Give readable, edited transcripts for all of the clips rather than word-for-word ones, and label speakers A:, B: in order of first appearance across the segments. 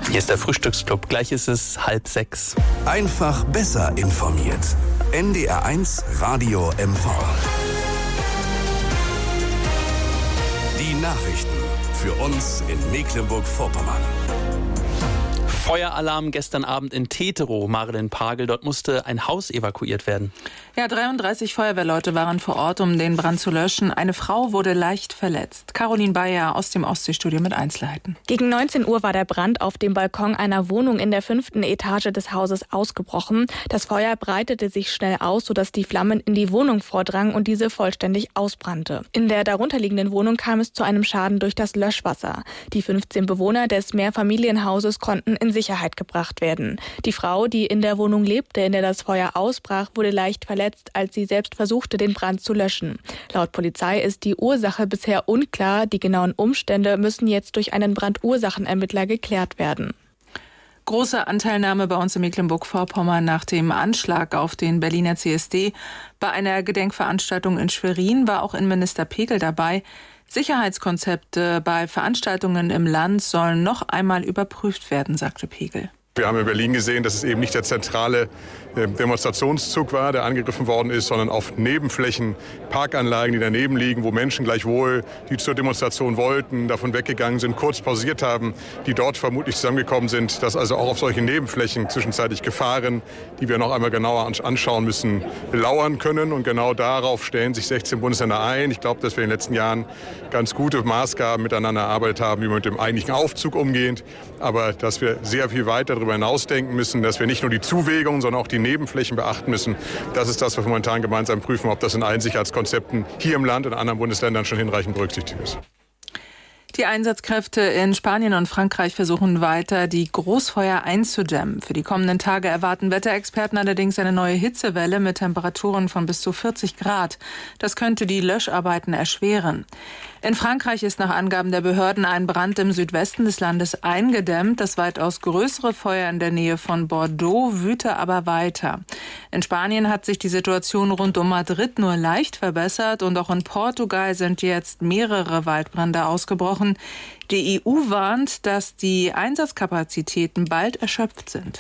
A: Hier ist der Frühstücksclub. Gleich ist es 5:30.
B: Einfach besser informiert. NDR1 Radio MV. Die Nachrichten für uns in Mecklenburg-Vorpommern.
A: Feueralarm gestern Abend in Teterow, Marlen-Pagel. Dort musste ein Haus evakuiert werden.
C: Ja, 33 Feuerwehrleute waren vor Ort, um den Brand zu löschen. Eine Frau wurde leicht verletzt. Caroline Bayer aus dem Ostseestudio mit Einzelheiten.
D: Gegen 19 Uhr war der Brand auf dem Balkon einer Wohnung in der 5. Etage des Hauses ausgebrochen. Das Feuer breitete sich schnell aus, sodass die Flammen in die Wohnung vordrangen und diese vollständig ausbrannte. In der darunterliegenden Wohnung kam es zu einem Schaden durch das Löschwasser. Die 15 Bewohner des Mehrfamilienhauses konnten in Sicherheit gebracht werden. Die Frau, die in der Wohnung lebte, in der das Feuer ausbrach, wurde leicht verletzt, als sie selbst versuchte, den Brand zu löschen. Laut Polizei ist die Ursache bisher unklar. Die genauen Umstände müssen jetzt durch einen Brandursachenermittler geklärt werden.
C: Große Anteilnahme bei uns in Mecklenburg-Vorpommern nach dem Anschlag auf den Berliner CSD. Bei einer Gedenkveranstaltung in Schwerin war auch Innenminister Pegel dabei. Sicherheitskonzepte bei Veranstaltungen im Land sollen noch einmal überprüft werden, sagte Pegel.
E: Wir haben in Berlin gesehen, dass es eben nicht der zentrale Demonstrationszug war, der angegriffen worden ist, sondern auf Nebenflächen, Parkanlagen, die daneben liegen, wo Menschen gleichwohl, die zur Demonstration wollten, davon weggegangen sind, kurz pausiert haben, die dort vermutlich zusammengekommen sind, dass also auch auf solchen Nebenflächen zwischenzeitlich Gefahren, die wir noch einmal genauer anschauen müssen, lauern können. Und genau darauf stellen sich 16 Bundesländer ein. Ich glaube, dass wir in den letzten Jahren ganz gute Maßgaben miteinander erarbeitet haben, wie man mit dem eigentlichen Aufzug umgeht, aber dass wir sehr viel weiter darüber hinausdenken müssen, dass wir nicht nur die Zuwägungen, sondern auch die Nebenflächen beachten müssen. Das ist das, was wir momentan gemeinsam prüfen, ob das in allen Sicherheitskonzepten hier im Land und in anderen Bundesländern schon hinreichend berücksichtigt ist.
C: Die Einsatzkräfte in Spanien und Frankreich versuchen weiter, die Großfeuer einzudämmen. Für die kommenden Tage erwarten Wetterexperten allerdings eine neue Hitzewelle mit Temperaturen von bis zu 40 Grad. Das könnte die Löscharbeiten erschweren. In Frankreich ist nach Angaben der Behörden ein Brand im Südwesten des Landes eingedämmt. Das weitaus größere Feuer in der Nähe von Bordeaux wüte aber weiter. In Spanien hat sich die Situation rund um Madrid nur leicht verbessert und auch in Portugal sind jetzt mehrere Waldbrände ausgebrochen. Die EU warnt, dass die Einsatzkapazitäten bald erschöpft sind.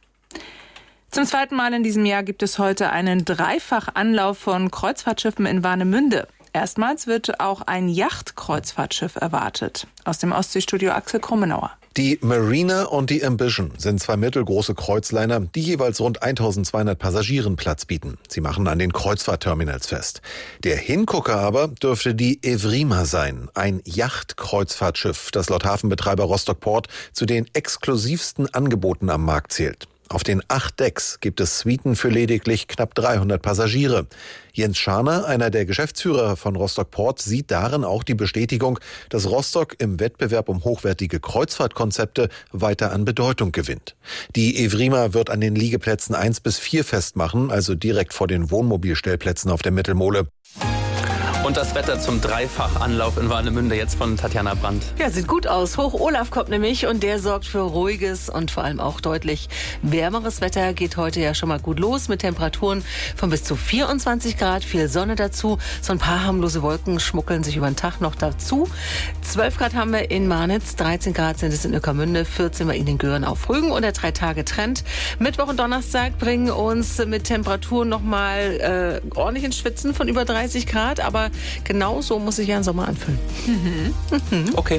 C: Zum zweiten Mal in diesem Jahr gibt es heute einen Dreifachanlauf von Kreuzfahrtschiffen in Warnemünde. Erstmals wird auch ein Yachtkreuzfahrtschiff erwartet. Aus dem Ostseestudio Axel Krummenauer.
F: Die Marina und die Ambition sind zwei mittelgroße Kreuzliner, die jeweils rund 1200 Passagieren Platz bieten. Sie machen an den Kreuzfahrtterminals fest. Der Hingucker aber dürfte die Evrima sein, ein Yachtkreuzfahrtschiff, das laut Hafenbetreiber Rostock Port zu den exklusivsten Angeboten am Markt zählt. Auf den 8 Decks gibt es Suiten für lediglich knapp 300 Passagiere. Jens Scharner, einer der Geschäftsführer von Rostock Port, sieht darin auch die Bestätigung, dass Rostock im Wettbewerb um hochwertige Kreuzfahrtkonzepte weiter an Bedeutung gewinnt. Die Evrima wird an den Liegeplätzen 1 bis 4 festmachen, also direkt vor den Wohnmobilstellplätzen auf der Mittelmole.
A: Und das Wetter zum Dreifachanlauf in Warnemünde jetzt von Tatjana Brandt.
G: Ja, sieht gut aus. Hoch Olaf kommt nämlich und der sorgt für ruhiges und vor allem auch deutlich wärmeres Wetter. Geht heute ja schon mal gut los mit Temperaturen von bis zu 24 Grad, viel Sonne dazu. So ein paar harmlose Wolken schmuggeln sich über den Tag noch dazu. 12 Grad haben wir in Marnitz, 13 Grad sind es in Ueckermünde, 14 bei Ihnen in Göhren auf Rügen und der 3-Tage-Trend. Mittwoch und Donnerstag bringen uns mit Temperaturen nochmal ordentlich ins Schwitzen von über 30 Grad, aber genau so muss sich ja ein Sommer anfühlen.
A: Okay.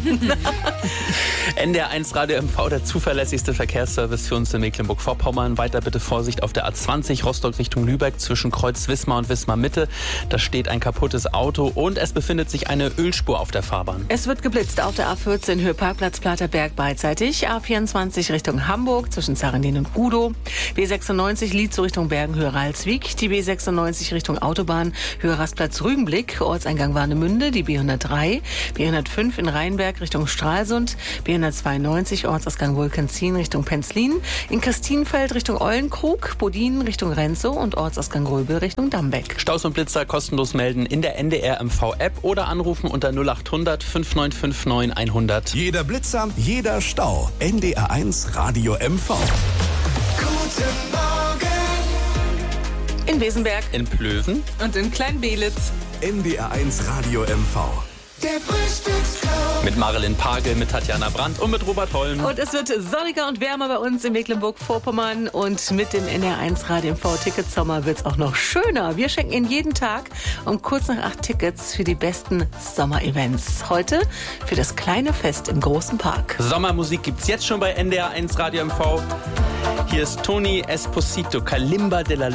A: NDR1 Radio MV, der zuverlässigste Verkehrsservice für uns in Mecklenburg-Vorpommern. Weiter bitte Vorsicht auf der A20 Rostock Richtung Lübeck zwischen Kreuz Wismar und Wismar Mitte. Da steht ein kaputtes Auto und es befindet sich eine Ölspur auf der Fahrbahn.
G: Es wird geblitzt auf der A14 Höhe Parkplatz Platerberg beidseitig. A24 Richtung Hamburg zwischen Zarendin und Udow. B96 Lietzow Richtung Bergen Höhe Ralswiek. Die B96 Richtung Autobahn Höhe Rastplatz Rügenblick. Ortseingang Warnemünde. Die B103. B105 in Rheinberg Richtung Stralsund. B192 Ortsausgang Wolkenzin Richtung Penzlin. In Christinfeld Richtung Eulenkrug. Bodin Richtung Renzow und Ortsausgang Gröbel Richtung Dambeck.
A: Staus und Blitzer kostenlos melden in der NDR MV App oder anrufen unter 0800 5959 100.
B: Jeder Blitzer, jeder Stau. NDR1 Radio MV.
H: Guten Morgen.
G: In Wesenberg.
A: In Plöwen.
C: Und in Kleinbelitz.
B: NDR1 Radio MV.
H: Der Frühstücksclub.
A: Mit Marilyn Pagel, mit Tatjana Brandt und mit Robert Holm.
G: Und es wird sonniger und wärmer bei uns in Mecklenburg-Vorpommern. Und mit dem NDR1 Radio MV-Ticketsommer wird es auch noch schöner. Wir schenken Ihnen jeden Tag um kurz nach 8 Tickets für die besten Sommerevents. Heute für das kleine Fest im großen Park.
A: Sommermusik gibt's jetzt schon bei NDR1 Radio MV. Hier ist Tony Esposito, Kalimba de la